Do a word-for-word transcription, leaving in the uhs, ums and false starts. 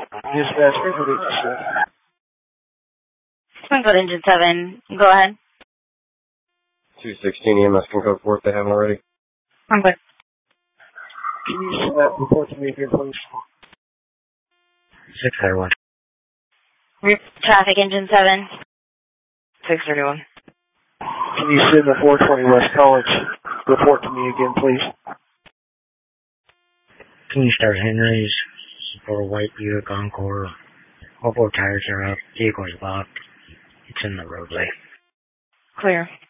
Dispatch, Springfield Engine seven. Springfield Engine seven, go ahead. two sixteen E M S can code four if they haven't already. I'm good. Can you send that report to me again, please? six thirty-one. Traffic Engine seven. six thirty-one. Can you send the four twenty West College report to me again, please? Can you start Henry's for a white Buick Encore? All four tires are up. Vehicle is locked. It's in the roadway. Clear.